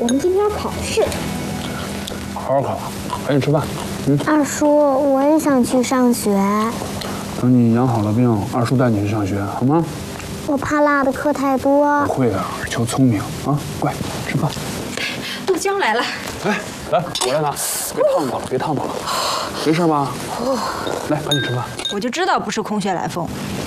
们今天考试。 好好考，赶紧吃饭。 二叔，我也想去上学。 等你养好了病，二叔带你去上学，好吗？ 我怕落的课太多。 不会的，求聪明啊，乖，吃饭。 豆浆来了。 哎，来，我来拿，别烫到了，别烫到了，没事吧？来，赶紧吃饭。 我就知道不是空穴来风。